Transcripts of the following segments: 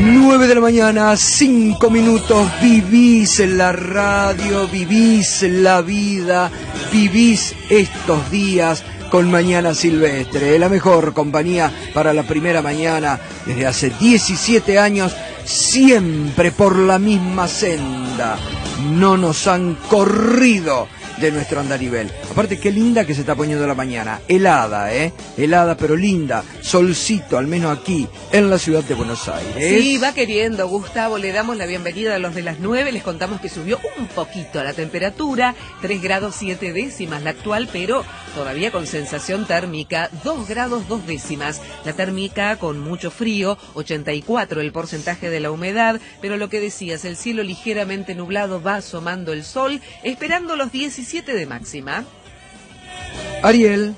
9 de la mañana, 5 minutos, vivís en la radio, vivís la vida, vivís estos días con Mañana Silvestre, la mejor compañía para la primera mañana desde hace 17 años, siempre por la misma senda, no nos han corrido de nuestro andarivel. Aparte, qué linda que se está poniendo la mañana, helada, helada pero linda, solcito, al menos aquí, en la ciudad de Buenos Aires. Sí, va queriendo, Gustavo, le damos la bienvenida a los de las 9, les contamos que subió un poquito la temperatura, 3 grados 7 décimas la actual, pero todavía con sensación térmica, 2 grados 2 décimas, la térmica con mucho frío, 84 el porcentaje de la humedad, pero lo que decías, el cielo ligeramente nublado, va asomando el sol, esperando los 17 de máxima. Ariel.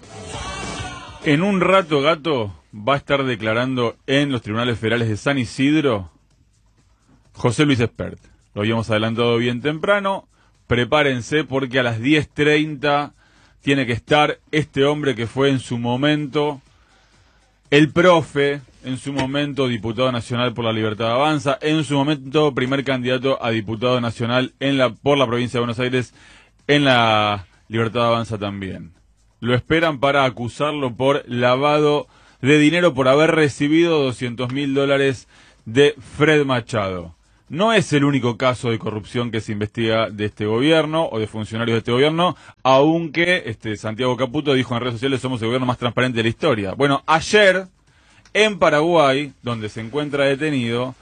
En un rato, Gato va a estar declarando en los tribunales federales de San Isidro José Luis Espert. Lo habíamos adelantado bien temprano. Prepárense porque a las 10:30 tiene que estar este hombre que fue en su momento el profe, en su momento diputado nacional por la Libertad Avanza, en su momento primer candidato a diputado nacional por la provincia de Buenos Aires, en la Libertad Avanza también. Lo esperan para acusarlo por lavado de dinero por haber recibido $200.000 de Fred Machado. No es el único caso de corrupción que se investiga de este gobierno o de funcionarios de este gobierno, aunque Santiago Caputo dijo en redes sociales: somos el gobierno más transparente de la historia. Bueno, ayer en Paraguay, donde se encuentra detenido,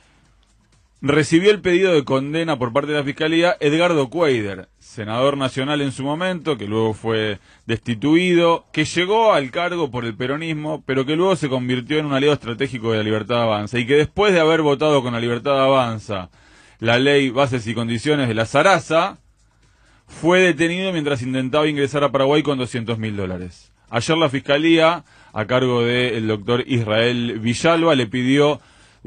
recibió el pedido de condena por parte de la Fiscalía Edgardo Cuéllar, senador nacional en su momento, que luego fue destituido, que llegó al cargo por el peronismo, pero que luego se convirtió en un aliado estratégico de la Libertad Avanza, y que después de haber votado con la Libertad Avanza la ley Bases y Condiciones de la Zaraza, fue detenido mientras intentaba ingresar a Paraguay con $200.000. Ayer la Fiscalía, a cargo del doctor Israel Villalba, le pidió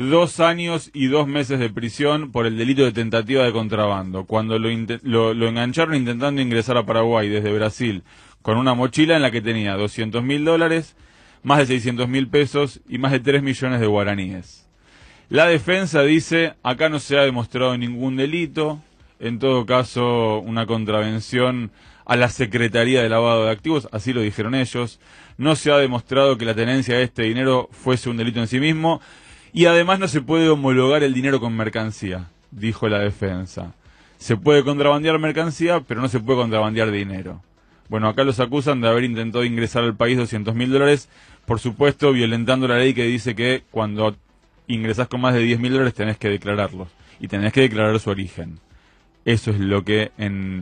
2 años y 2 meses de prisión por el delito de tentativa de contrabando, cuando lo engancharon intentando ingresar a Paraguay desde Brasil con una mochila en la que tenía $200.000, más de 600.000 pesos y más de 3 millones de guaraníes. La defensa dice: acá no se ha demostrado ningún delito, en todo caso una contravención a la Secretaría de Lavado de Activos, así lo dijeron ellos. No se ha demostrado que la tenencia de este dinero fuese un delito en sí mismo, y además no se puede homologar el dinero con mercancía, dijo la defensa. Se puede contrabandear mercancía, pero no se puede contrabandear dinero. Bueno, acá los acusan de haber intentado ingresar al país $200.000, por supuesto violentando la ley que dice que cuando ingresás con más de $10.000 tenés que declararlos, y tenés que declarar su origen. Eso es lo que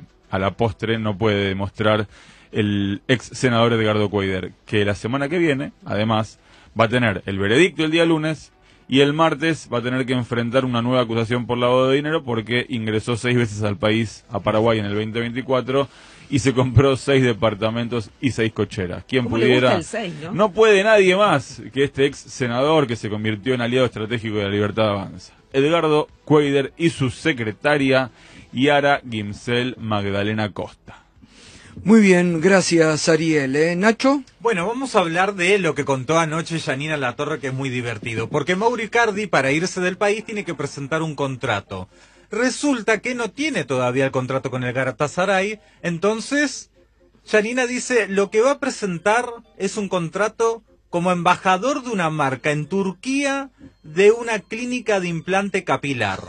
a la postre no puede demostrar el ex senador Edgardo Cuéllar, que la semana que viene, además, va a tener el veredicto el día lunes, y el martes va a tener que enfrentar una nueva acusación por lavado de dinero porque ingresó 6 veces al país, a Paraguay, en el 2024, y se compró 6 departamentos y 6 cocheras. ¿Quién pudiera? El 6, ¿no? No puede nadie más que este ex senador que se convirtió en aliado estratégico de la Libertad Avanza. Edgardo Cuéllar y su secretaria Yara Gimsel Magdalena Costa. Muy bien, gracias Ariel. ¿Nacho? Bueno, vamos a hablar de lo que contó anoche Janina Latorre, que es muy divertido, porque Mauro Icardi, para irse del país, tiene que presentar un contrato. Resulta que no tiene todavía el contrato con el Galatasaray, entonces Janina dice: lo que va a presentar es un contrato como embajador de una marca en Turquía de una clínica de implante capilar.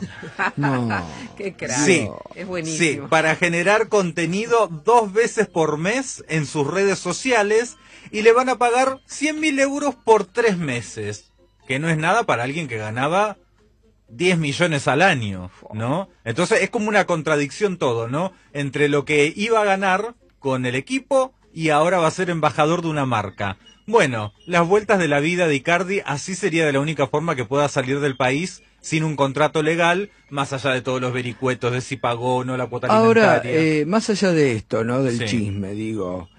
No. Qué crack. Sí, es buenísimo. sí, para generar contenido 2 veces por mes en sus redes sociales, y le van a pagar 100.000 euros por 3 meses, que no es nada para alguien que ganaba 10 millones al año, ¿no? Entonces es como una contradicción todo, ¿no? Entre lo que iba a ganar con el equipo y ahora va a ser embajador de una marca. Bueno, las vueltas de la vida de Icardi, así sería de la única forma que pueda salir del país sin un contrato legal, más allá de todos los vericuetos de si pagó o no la cuota alimentaria. Ahora, más allá de esto, ¿no? Del chisme, digo.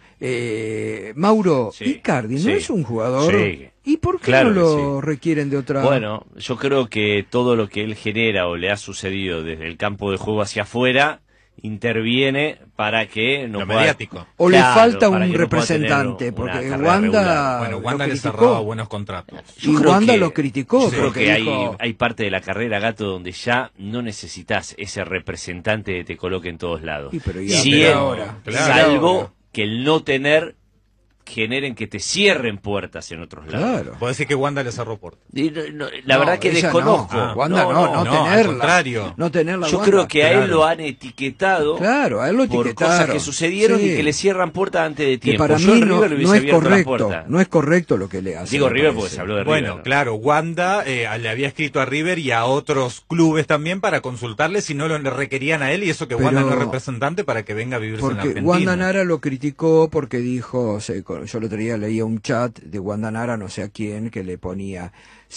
Mauro, Icardi no es un jugador. Sí. ¿Y por qué Claro no lo requieren de otra? Bueno, yo creo que todo lo que él genera o le ha sucedido desde el campo de juego hacia afuera interviene para que no Lo pueda... mediático. O le Claro, falta para un que no pueda tener representante, una porque carrera Wanda, regular. Bueno, Wanda lo le criticó. cerraba buenos contratos. Y creo Wanda que- lo criticó, yo creo porque que dijo, hay parte de la carrera, Gato, donde ya no necesitas ese representante que te coloque en todos lados. Y pero Sí, pero él, ahora, claro. salvo ahora. que el no tener generen que te cierren puertas en otros lados. Claro. Puedo decir que Wanda le cerró puertas. Y la No, verdad que ella desconozco. no. Wanda no no, tenerla. al contrario. No tenerla. Yo Wanda. creo que a él Claro. lo han etiquetado Claro, a él lo por etiquetaron. cosas que sucedieron Sí. y que le cierran puertas antes de Que tiempo. para Yo mí en no, River le no hubiese es abierto la correcto. puerta. No es correcto lo que le hace. Digo me River parece. porque se habló de Bueno, River, ¿no? claro, Wanda le había escrito a River y a otros clubes también para consultarle si no le requerían a él y eso que Wanda Pero- no es representante para que venga a vivirse en Porque Argentina. Wanda Nara lo criticó porque dijo, yo el otro día leía un chat de Wanda Nara, no sé a quién, que le ponía,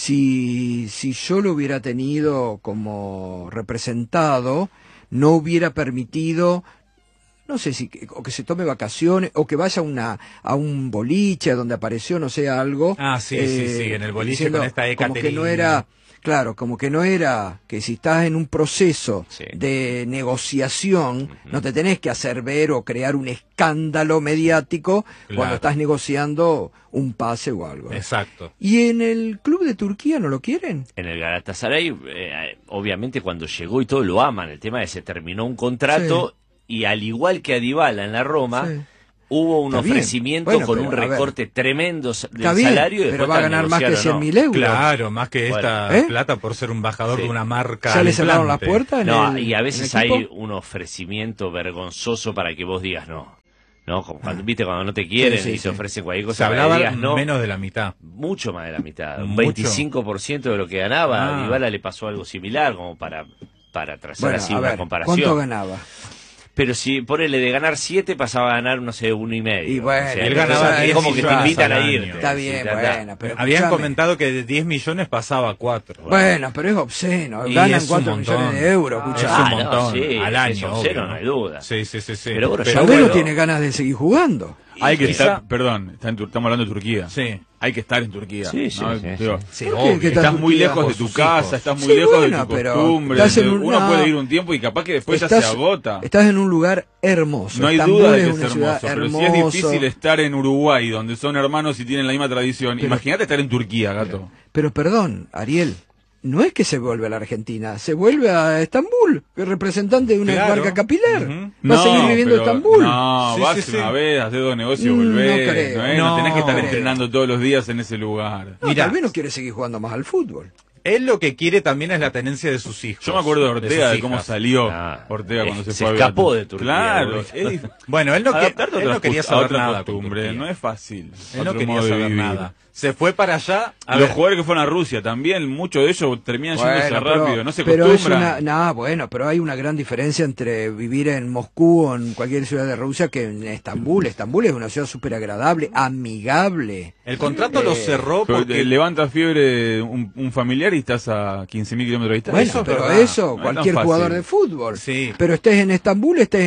si yo lo hubiera tenido como representado, no hubiera permitido, no sé si, o que se tome vacaciones, o que vaya a un boliche donde apareció, no sé, algo. Ah, sí, sí, en el boliche diciendo con esta como que Ekaterina. no era... Claro, como que no era que si estás en un proceso Sí. de negociación, no te tenés que hacer ver o crear un escándalo mediático Claro. cuando estás negociando un pase o algo. Exacto. ¿Y en el club de Turquía no lo quieren? En el Galatasaray, obviamente cuando llegó y todo lo aman. El tema es que se terminó un contrato y al igual que a Dybala en la Roma, Sí. hubo un Está bien. ofrecimiento Bueno, con pero, un a ver. recorte tremendo del Está bien, salario. Y pero después va a hasta ganar más que negociar o 100.000 euros. Claro, más que esta ¿Eh? plata por ser un embajador Sí. de una marca. ¿Ya le de cerraron las implante. puertas? No, en el, y a en veces el hay equipo? un ofrecimiento vergonzoso para que vos digas no. ¿No? Como cuando, viste, cuando no te quieren Sí, sí, y sí. te ofrecen cualquier Se cosa, para que hablaba digas no. menos de la mitad. Mucho más de la mitad, un Mucho. 25% de lo que ganaba. Ah. A Dybala le pasó algo similar, como para trazar Bueno, así a una ver, comparación. ¿cuánto ganaba? Pero si ponele de ganar 7 pasaba a ganar, no sé, 1,5. Y bueno, él ganaba es 10 como que te millones invitan al a año. irte. Está bien, Sí, bueno, pero Habían escuchame. comentado que de 10 millones pasaba a 4. Bueno, pero es obsceno. Y Ganan es un 4 montón. millones de euros, Es escuchá. un Ah, no, montón. sí, al es año, obsceno, obvio, no hay duda. Sí. Pero bueno, Tal yo vez bueno, no tiene ganas de seguir jugando. Hay que Quizá- estar, perdón, estamos hablando de Turquía. Sí. Hay que estar en Turquía. Sí, sí, ¿no? sí, Digo, Sí, ¿Por qué? obvio. ¿Qué tal? estás muy Turquía lejos de por tu sus casa, hijos. estás muy Sí, lejos bueno, de tu pero costumbre. estás en un- Uno no. puede ir un tiempo y capaz que después ya se agota. Estás en un lugar hermoso. No hay Estambul duda de es que una es ciudad hermoso, pero si hermoso. es difícil estar en Uruguay, donde son hermanos y tienen la misma tradición, Pero- imagínate estar en Turquía, gato. Pero perdón, Ariel, no es que se vuelve a la Argentina, se vuelve a Estambul, que es representante de una Claro. marca capilar. Ujú. Va a seguir viviendo en pero- Estambul. No, Sí, vas sí, sí. una vez, haces dos negocios, No volvés. creo. No tenés que estar No. entrenando todos los días en ese lugar. No, Mirá. tal vez no quiere seguir jugando más al fútbol. Él lo que quiere también es la tenencia de sus hijos. Yo me acuerdo de Ortega, sus de cómo hijas. salió Ah, Ortega cuando se se fue a escapó Beato. de Turquía, Claro, boludo. es Bueno, él no, adaptarte a él no otra quería a saber otra nada con costumbre, Turquía. no es fácil. Él no otro quería modo de saber vivir. nada. Se fue para allá. A Los ver, jugadores que fueron a Rusia también, muchos de ellos terminan yéndose rápido, no se pero es acostumbran. bueno, pero hay una gran diferencia entre vivir en Moscú o en cualquier ciudad de Rusia que en Estambul. Estambul es una ciudad súper agradable, amigable. el contrato lo cerró Pero porque levanta fiebre un familiar y estás a 15.000 kilómetros de distancia. Bueno, Eso es pero verdad. eso, No es cualquier tan jugador fácil. de fútbol. Sí. Pero estés en Estambul, estés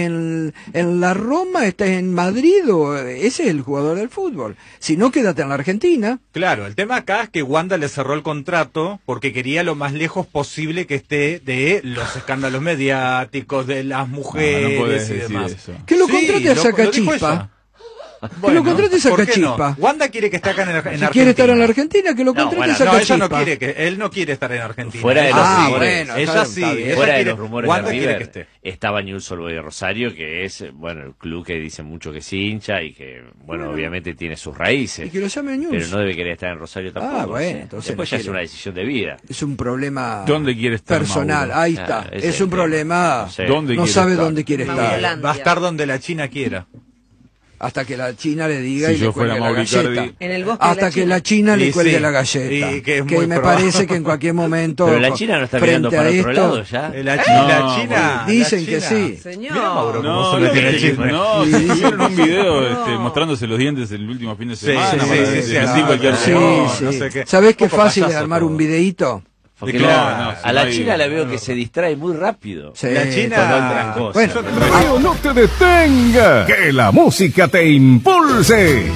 en la Roma, estés en Madrid, ese es el jugador del fútbol. Si no, quédate en la Argentina. Claro, el tema acá es que Wanda le cerró el contrato porque quería lo más lejos posible que esté de los escándalos mediáticos, de las mujeres No podés y decir demás. eso. Que lo Sí, contrate a lo dijo Sacachispa. ella. Que lo contrate a ¿por qué no? Sacachispa. Wanda quiere que esté acá en Si Argentina. quiere estar en la Argentina, que lo contrate bueno, a No, ella Sacachispa. no quiere que él no quiere estar en Argentina. Fuera de Ella los sí. rumores. bueno, Ella está sí. bien. ella Fuera de quiere- los rumores Wanda de quiere River, que esté. estaba Newell's Old Boys de Rosario, que es, bueno, el club que dice mucho que es hincha y que, bueno, obviamente tiene sus raíces. Y que lo llame a News. Pero no debe querer estar en Rosario tampoco. bueno, sí. entonces Después no ya es quiere. una decisión de vida. Es un problema ¿Dónde quiere estar, personal. Mauro? Ahí está. Ah, ese es es un el tema. problema. No sé. ¿Dónde No quiere sabe estar? dónde quiere estar. Holanda. Va a estar donde la China quiera. Hasta que la China le diga Si y yo le cuelgue fuera la Mauro galleta. Icardi. En el bosque de Hasta la que China. la China le Y cuelgue sí, la galleta. y que es muy me probable. parece que en cualquier momento. Pero la China no está mirando frente para a otro esto, lado ya. La No, China. dicen la que China. sí. Señor. Mira, Mauro, cómo No, solo tiene no, chisme. no, Sí, se sí, subieron un sí. video No. mostrándose los dientes el último fin de Sí, semana. sí, para sí, decir sí, cualquier claro. Sí, cosa. sí. no sé qué. ¿Sabés qué Un poco fácil es payaso armar todo. un videíto? Porque No, la- no, a si la no hay- China la veo que se distrae muy rápido. Sí, La China. Con otras cosas. Bueno, Radio no te detenga, que la música te impulse.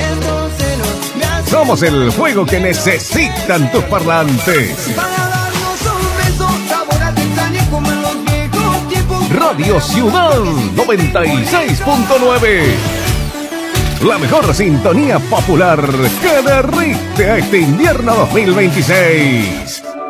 Somos el juego que necesitan tus parlantes. Para darnos un beso, sabor a Texani como en los viejos tiempos. Radio Ciudad 96.9. La mejor sintonía popular que derrite a este invierno 2026.